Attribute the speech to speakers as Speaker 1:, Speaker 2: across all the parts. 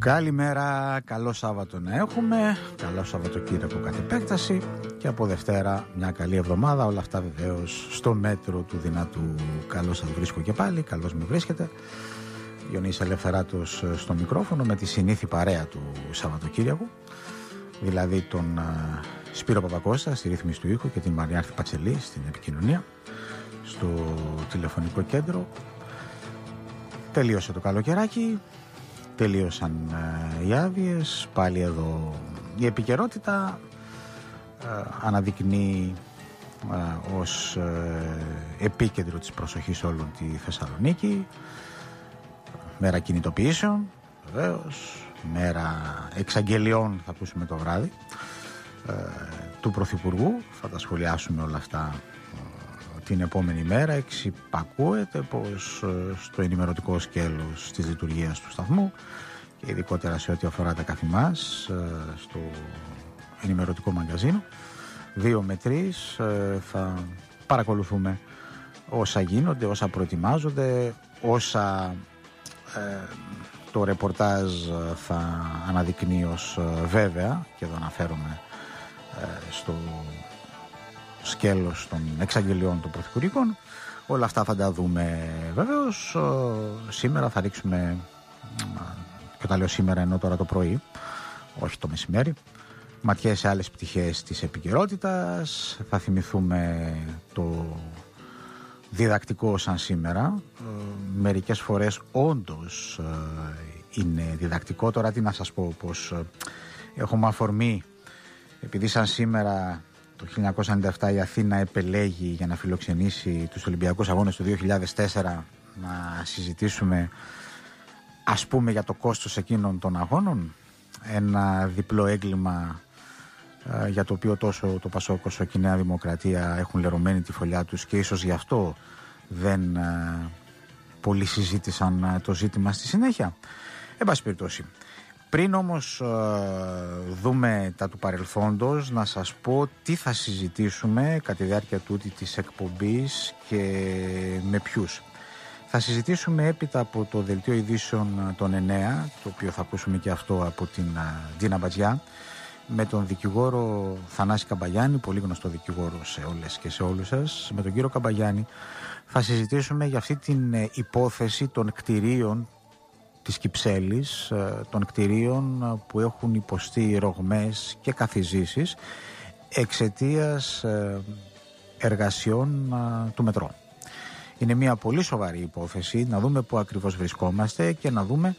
Speaker 1: Καλημέρα, καλό Σάββατο να έχουμε, καλό Σαββατοκύριακο κατ' επέκταση και από Δευτέρα μια καλή εβδομάδα, όλα αυτά βεβαίως στο μέτρο του δυνατού. Καλώς σας βρίσκω και πάλι, καλώς με βρίσκετε. Διονύσης Ελευθεράτος στο μικρόφωνο με τη συνήθη παρέα του Σαββατοκύριακου, δηλαδή τον Σπύρο Παπακώστα στη ρύθμιση του ήχου και την Μαριάρθη Πατσελή στην επικοινωνία στο τηλεφωνικό κέντρο. Τελείωσε το καλοκαιράκι, τελείωσαν οι άδειες, πάλι εδώ η επικαιρότητα αναδεικνύει ως επίκεντρο της προσοχής όλων τη Θεσσαλονίκη. Μέρα κινητοποιήσεων, βεβαίως, μέρα εξαγγελιών θα ακούσουμε το βράδυ του Πρωθυπουργού, θα τα σχολιάσουμε όλα αυτά την επόμενη μέρα. Εξυπακούεται πως στο ενημερωτικό σκέλος της λειτουργίας του σταθμού και ειδικότερα σε ό,τι αφορά τα καθημάς στο ενημερωτικό μαγκαζίνο 2 με 3 θα παρακολουθούμε όσα γίνονται, όσα προετοιμάζονται, όσα το ρεπορτάζ θα αναδεικνύει ως βέβαια, και εδώ αναφέρομαι στο σκέλος των εξαγγελιών των πρωθυπουργικών. Όλα αυτά θα τα δούμε βεβαίως. Σήμερα θα ρίξουμε, και όταν λέω σήμερα εννοώ τώρα το πρωί, όχι το μεσημέρι, ματιές σε άλλες πτυχές της επικαιρότητας. Θα θυμηθούμε το διδακτικό σαν σήμερα. Μερικές φορές όντως είναι διδακτικό. Τώρα τι να σας πω, πως έχουμε αφορμή, επειδή σαν σήμερα το 1997 η Αθήνα επελέγει για να φιλοξενήσει τους Ολυμπιακούς Αγώνες του 2004, να συζητήσουμε ας πούμε για το κόστος εκείνων των αγώνων, ένα διπλό έγκλημα για το οποίο τόσο το Πασόκ όσο και η Νέα Δημοκρατία έχουν λερωμένη τη φωλιά τους και ίσως γι' αυτό δεν πολύ συζήτησαν το ζήτημα στη συνέχεια. Εν πάση περιπτώσει, πριν όμως δούμε τα του παρελθόντος, να σας πω τι θα συζητήσουμε κατά τη διάρκεια τούτη της εκπομπής και με ποιους. Θα συζητήσουμε έπειτα από το δελτίο ειδήσεων των 9, το οποίο θα ακούσουμε και αυτό από την Ντίνα Μπατζιά, με τον δικηγόρο Θανάση Καμπαγιάννη, πολύ γνωστό δικηγόρο σε όλες και σε όλους σας. Με τον κύριο Καμπαγιάννη θα συζητήσουμε για αυτή την υπόθεση των κτηρίων της Κυψέλης, των κτηρίων που έχουν υποστεί ρογμές και καθιζήσεις εξαιτίας εργασιών του μετρό. Είναι μια πολύ σοβαρή υπόθεση, να δούμε πού ακριβώς βρισκόμαστε και να δούμε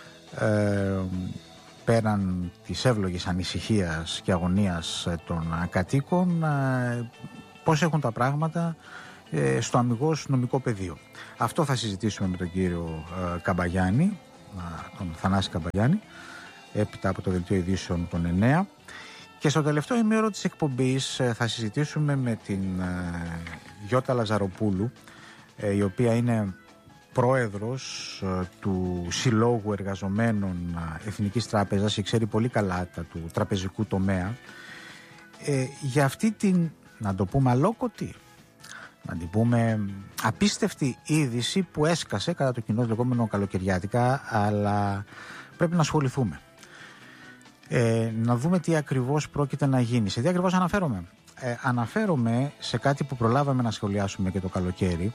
Speaker 1: πέραν της εύλογης ανησυχίας και αγωνίας των κατοίκων πώς έχουν τα πράγματα στο αμιγώς νομικό πεδίο. Αυτό θα συζητήσουμε με τον κύριο Καμπαγιάννη, τον Θανάση Καμπαγιάννη, έπειτα από το δελτίο ειδήσεων των 9. Και στο τελευταίο ημέρο της εκπομπής θα συζητήσουμε με την Γιώτα Λαζαροπούλου, η οποία είναι πρόεδρος του Συλλόγου Εργαζομένων Εθνικής Τράπεζας και ξέρει πολύ καλά τα του τραπεζικού τομέα, για αυτή την, να το πούμε αλόκοτη, να την πούμε απίστευτη είδηση που έσκασε κατά το κοινώς λεγόμενο καλοκαιριάτικα, αλλά πρέπει να ασχοληθούμε. Να δούμε τι ακριβώς πρόκειται να γίνει. Σε τι ακριβώς αναφέρομαι? Αναφέρομαι σε κάτι που προλάβαμε να σχολιάσουμε και το καλοκαίρι.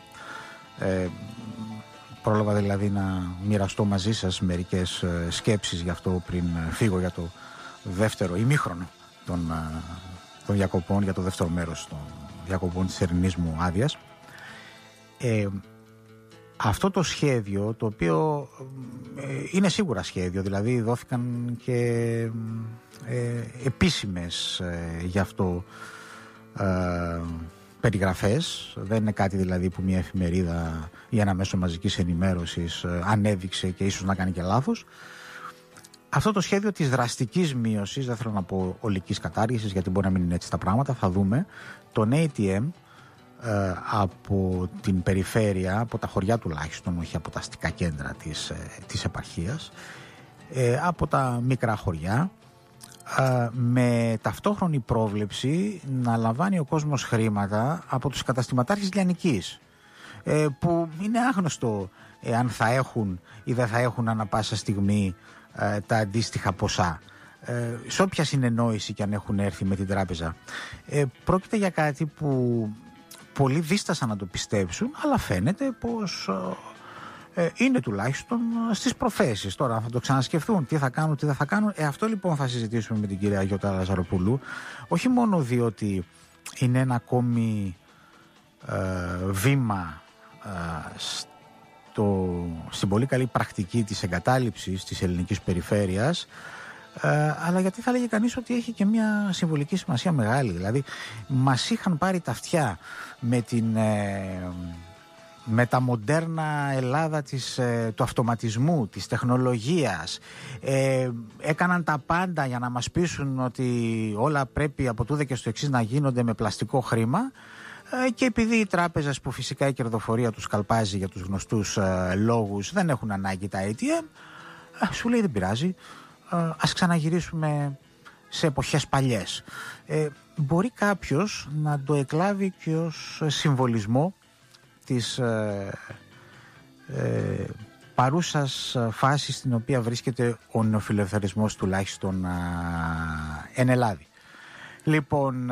Speaker 1: Πρόλαβα δηλαδή να μοιραστώ μαζί σας μερικές σκέψεις γι' αυτό πριν φύγω για το δεύτερο ημίχρονο των διακοπών, για το δεύτερο μέρος των διακοπών της θερινής μου άδειας. Αυτό το σχέδιο, το οποίο είναι σίγουρα σχέδιο, δηλαδή δόθηκαν και επίσημες γι' αυτό περιγραφές, δεν είναι κάτι δηλαδή που μια εφημερίδα ή ένα μέσο μαζικής ενημέρωσης ανέδειξε και ίσως να κάνει και λάθος. Αυτό το σχέδιο της δραστικής μείωσης, δεν θέλω να πω ολικής κατάργησης γιατί μπορεί να μην είναι έτσι τα πράγματα, θα δούμε τον ATM από την περιφέρεια, από τα χωριά τουλάχιστον, όχι από τα αστικά κέντρα της επαρχίας, από τα μικρά χωριά, με ταυτόχρονη πρόβλεψη να λαμβάνει ο κόσμος χρήματα από τους καταστηματάρχες λιανικής, που είναι άγνωστο εάν θα έχουν ή δεν θα έχουν ανά πάσα στιγμή τα αντίστοιχα ποσά. Σε όποια συνεννόηση και αν έχουν έρθει με την τράπεζα. Πρόκειται για κάτι που πολλοί δίστασαν να το πιστέψουν, αλλά φαίνεται πως είναι τουλάχιστον στις προθέσεις. Τώρα θα το ξανασκεφτούν, τι θα κάνουν, τι δεν θα κάνουν. Αυτό λοιπόν θα συζητήσουμε με την κυρία Γιώτα Λαζαροπούλου, όχι μόνο διότι είναι ένα ακόμη βήμα στην πολύ καλή πρακτική της εγκατάλειψης της ελληνικής περιφέρειας, αλλά γιατί θα λέγει κανείς ότι έχει και μια συμβολική σημασία μεγάλη. Δηλαδή μας είχαν πάρει τα αυτιά με τα μοντέρνα Ελλάδα του αυτοματισμού, της τεχνολογίας, έκαναν τα πάντα για να μας πείσουν ότι όλα πρέπει από τούδε και στο εξής να γίνονται με πλαστικό χρήμα, και επειδή οι τράπεζες, που φυσικά η κερδοφορία τους καλπάζει για τους γνωστούς λόγους, δεν έχουν ανάγκη τα ATM, σου λέει δεν πειράζει, ας ξαναγυρίσουμε σε εποχές παλιές. Μπορεί κάποιος να το εκλάβει και ως συμβολισμό της παρούσας φάσης στην οποία βρίσκεται ο νεοφιλελευθερισμός, τουλάχιστον εν Ελλάδη. Λοιπόν,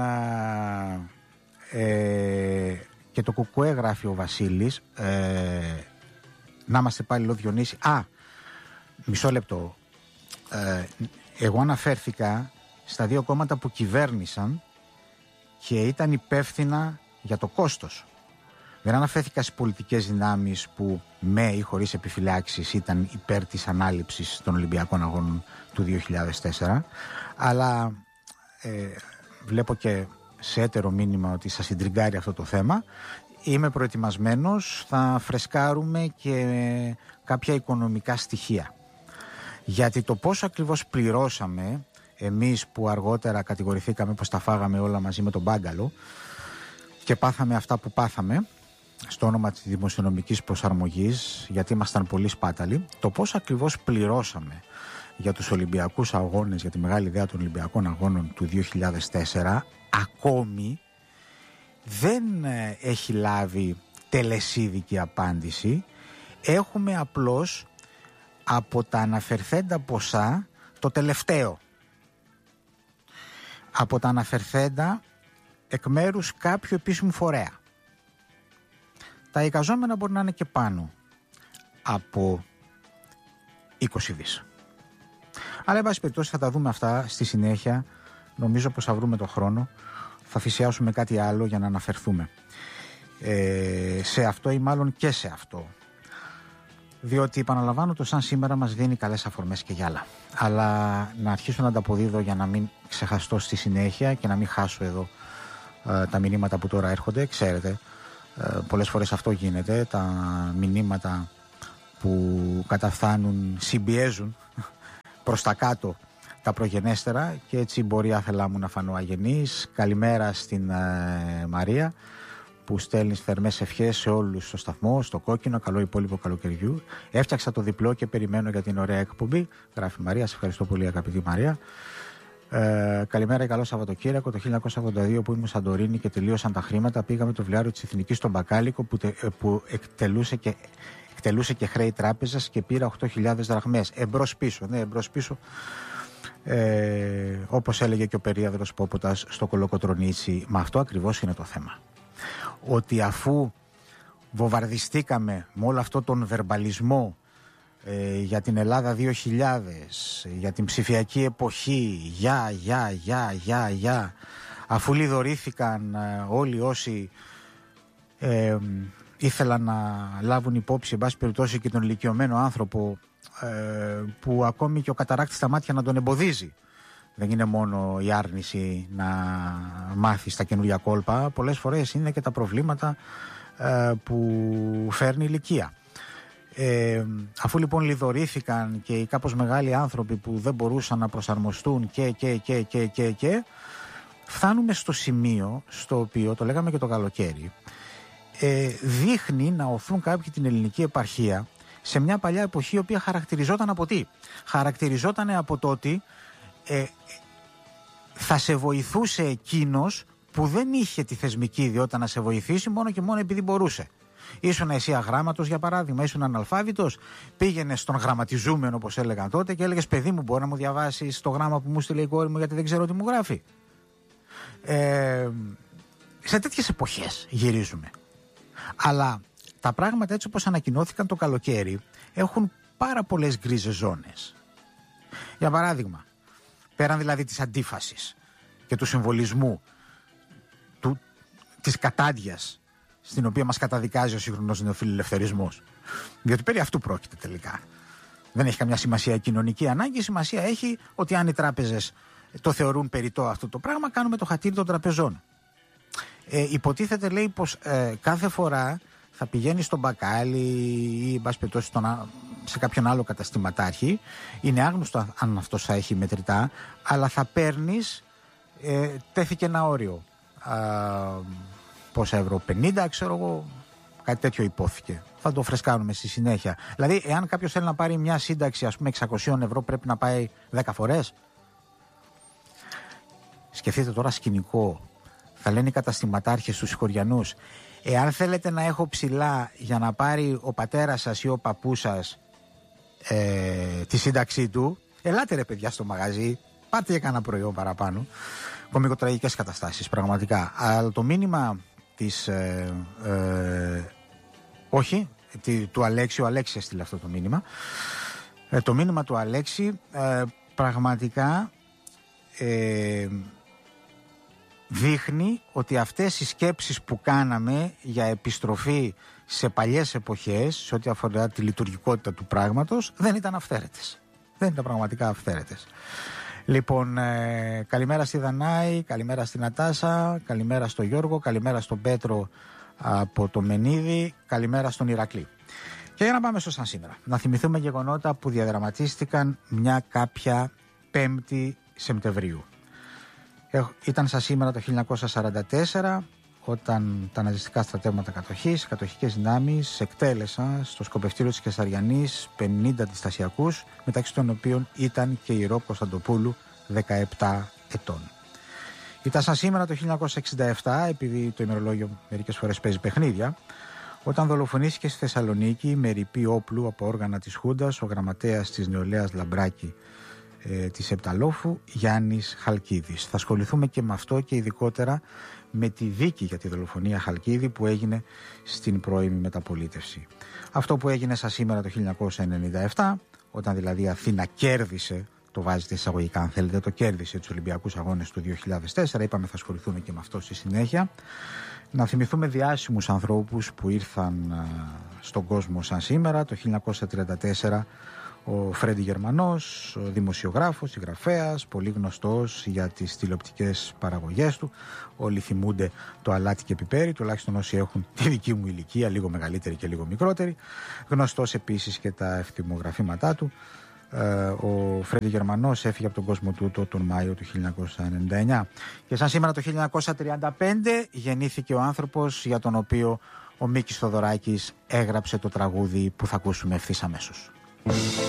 Speaker 1: και το κουκουέ, γράφει ο Βασίλης, να είμαστε πάλι λέω Διονύση. Μισό λεπτό. Εγώ αναφέρθηκα στα δύο κόμματα που κυβέρνησαν και ήταν υπεύθυνα για το κόστος. Δεν αναφέρθηκα στις πολιτικές δυνάμεις που με ή χωρίς επιφυλάξεις ήταν υπέρ της ανάληψης των Ολυμπιακών Αγώνων του 2004, αλλά βλέπω και σε έτερο μήνυμα ότι σας συντριγκάρει αυτό το θέμα. Είμαι προετοιμασμένος, θα φρεσκάρουμε και κάποια οικονομικά στοιχεία. Γιατί το πόσο ακριβώς πληρώσαμε εμείς, που αργότερα κατηγορηθήκαμε πως τα φάγαμε όλα μαζί με τον μπάγκαλο και πάθαμε αυτά που πάθαμε στο όνομα της δημοσιονομικής προσαρμογής, γιατί ήμασταν πολύ σπάταλοι, το πόσο ακριβώς πληρώσαμε για τους Ολυμπιακούς Αγώνες, για τη μεγάλη ιδέα των Ολυμπιακών Αγώνων του 2004, ακόμη δεν έχει λάβει τελεσίδικη απάντηση. Έχουμε απλώς από τα αναφερθέντα ποσά το τελευταίο. Από τα αναφερθέντα εκ μέρους κάποιου επίσημου φορέα. Τα εικαζόμενα μπορεί να είναι και πάνω από 20 δις. Αλλά εν πάση περιπτώσει θα τα δούμε αυτά στη συνέχεια. Νομίζω πως θα βρούμε το χρόνο. Θα θυσιάσουμε κάτι άλλο για να αναφερθούμε σε αυτό ή μάλλον και σε αυτό. Διότι επαναλαμβάνω, το σαν σήμερα μας δίνει καλές αφορμές και για άλλα. Αλλά να αρχίσω να τα αποδίδω για να μην ξεχαστώ στη συνέχεια και να μην χάσω εδώ τα μηνύματα που τώρα έρχονται. Ξέρετε, πολλές φορές αυτό γίνεται. Τα μηνύματα που καταφθάνουν συμπιέζουν προς τα κάτω τα προγενέστερα και έτσι μπορεί άθελά μου να φανώ αγενής. Καλημέρα στην Μαρία, που στέλνει θερμές ευχές σε όλους στο σταθμό, στο κόκκινο. Καλό υπόλοιπο καλοκαιριού. Έφτιαξα το διπλό και περιμένω για την ωραία εκπομπή, γράφει Μαρία. Σε ευχαριστώ πολύ, αγαπητή Μαρία. Καλημέρα, καλό Σαββατοκύριακο. Το 1982 που ήμουν Σαντορίνη και τελείωσαν τα χρήματα, πήγαμε το βιβλιάριο της Εθνικής στον Μπακάλικο που εκτελούσε και χρέη τράπεζας και πήρα 8.000 δραχμές. Εμπρός πίσω, ναι, εμπρός πίσω. Όπως έλεγε και ο περίαδρος Πόποτας στο Κολοκοτρονίτσι, μα αυτό ακριβώς είναι το θέμα. Ότι αφού βομβαρδιστήκαμε με όλο αυτό τον βερμπαλισμό για την Ελλάδα 2000, για την ψηφιακή εποχή, αφού λιδωρήθηκαν όλοι όσοι ήθελαν να λάβουν υπόψη, εν πάση περιπτώσει, και τον ηλικιωμένο άνθρωπο, που ακόμη και ο καταράκτης στα μάτια να τον εμποδίζει. Δεν είναι μόνο η άρνηση να μάθει τα καινούργια κόλπα, πολλές φορές είναι και τα προβλήματα που φέρνει η ηλικία. Αφού λοιπόν λιδωρήθηκαν και οι κάπως μεγάλοι άνθρωποι που δεν μπορούσαν να προσαρμοστούν και φτάνουμε στο σημείο στο οποίο, το λέγαμε και το καλοκαίρι, δείχνει να οθούν κάποιοι την ελληνική επαρχία σε μια παλιά εποχή η οποία χαρακτηριζόταν από τι? Χαρακτηριζόταν από το ότι θα σε βοηθούσε εκείνος που δεν είχε τη θεσμική ιδιότητα να σε βοηθήσει μόνο και μόνο επειδή μπορούσε. Ήσουν εσύ αγράμματος, για παράδειγμα, ήσουν αναλφάβητος, πήγαινε στον γραμματιζούμενο, όπως έλεγαν τότε, και έλεγες: παιδί μου, μπορεί να μου διαβάσεις το γράμμα που μου στείλε η κόρη μου, γιατί δεν ξέρω τι μου γράφει. Σε τέτοιες εποχές γυρίζουμε. Αλλά τα πράγματα, έτσι όπως ανακοινώθηκαν το καλοκαίρι, έχουν πάρα πολλές γκρίζες ζώνες. Για παράδειγμα, πέραν δηλαδή της αντίφασης και του συμβολισμού της κατάντιας στην οποία μας καταδικάζει ο σύγχρονος νεοφιλελευθερισμός, διότι περί αυτού πρόκειται τελικά. Δεν έχει καμιά σημασία η κοινωνική ανάγκη, σημασία έχει ότι αν οι τράπεζες το θεωρούν περιττό αυτό το πράγμα, κάνουμε το χατήρι των τραπεζών. Υποτίθεται, λέει, πως κάθε φορά θα πηγαίνει στον μπακάλι ή εν πάση περιπτώσει σε κάποιον άλλο καταστηματάρχη, είναι άγνωστο αν αυτός θα έχει μετρητά, αλλά θα παίρνεις, τέθηκε ένα όριο, πόσα ευρώ, 50 ξέρω εγώ, κάτι τέτοιο υπόθηκε. Θα το φρεσκάνουμε στη συνέχεια. Δηλαδή, εάν κάποιος θέλει να πάρει μια σύνταξη, ας πούμε 600 ευρώ, πρέπει να πάει 10 φορές. Σκεφτείτε τώρα σκηνικό. Θα λένε οι καταστηματάρχες στους συγχωριανούς: εάν θέλετε να έχω ψηλά για να πάρει ο πατέρας σας ή ο παππούς σας τη σύνταξή του, ελάτε ρε παιδιά στο μαγαζί, πάτε για κανένα προϊόν παραπάνω. Κομικοτραγικές καταστάσεις πραγματικά. Αλλά το μήνυμα της του Αλέξη, ο Αλέξης έστειλε αυτό το μήνυμα, το μήνυμα του Αλέξη πραγματικά δείχνει ότι αυτές οι σκέψεις που κάναμε για επιστροφή σε παλιές εποχές, σε ό,τι αφορά τη λειτουργικότητα του πράγματος, δεν ήταν αυθαίρετες. Δεν ήταν πραγματικά αυθαίρετες. Λοιπόν, καλημέρα στη Δανάη, καλημέρα στην Νατάσα, καλημέρα στο Γιώργο, καλημέρα στον Πέτρο από το Μενίδη, καλημέρα στον Ηρακλή. Και για να πάμε στο σαν σήμερα, να θυμηθούμε γεγονότα που διαδραματίστηκαν μια κάποια 5η Σεπτεμβρίου. Ήταν σαν σήμερα το 1944, όταν τα ναζιστικά στρατεύματα κατοχής, κατοχικές δυνάμεις εκτέλεσαν στο σκοπευτήριο της Κεσαριανής 50 αντιστασιακούς, μεταξύ των οποίων ήταν και η Ρο Κωνσταντοπούλου, 17 ετών. Ήταν σαν σήμερα το 1967, επειδή το ημερολόγιο μερικές φορές παίζει παιχνίδια, όταν δολοφονήθηκε στη Θεσσαλονίκη με ρηπή όπλου από όργανα της Χούντας ο γραμματέας της νεολαίας Λαμπράκη της Επταλόφου, Γιάννης Χαλκίδης. Θα ασχοληθούμε και με αυτό και ειδικότερα με τη δίκη για τη δολοφονία Χαλκίδη που έγινε στην πρώιμη μεταπολίτευση. Αυτό που έγινε σαν σήμερα το 1997, όταν δηλαδή η Αθήνα κέρδισε, το βάζετε εισαγωγικά αν θέλετε, το κέρδισε τους Ολυμπιακούς Αγώνες του 2004, είπαμε θα ασχοληθούμε και με αυτό στη συνέχεια. Να θυμηθούμε διάσημους ανθρώπους που ήρθαν στον κόσμο σαν σήμερα. Το 1934 ο Φρέντι Γερμανός, ο δημοσιογράφος, συγγραφέας, πολύ γνωστός για τις τηλεοπτικές παραγωγές του. Όλοι θυμούνται το Αλάτι και Πιπέρι, τουλάχιστον όσοι έχουν τη δική μου ηλικία, λίγο μεγαλύτερη και λίγο μικρότερη. Γνωστός επίσης και τα ευθυμογραφήματά του. Ο Φρέντι Γερμανός έφυγε από τον κόσμο τούτο τον Μάιο του 1999. Και σαν σήμερα το 1935 γεννήθηκε ο άνθρωπος για τον οποίο ο Μίκης Θοδωράκης έγραψε το τραγούδι που θα ακούσουμε ευθύς αμέσως.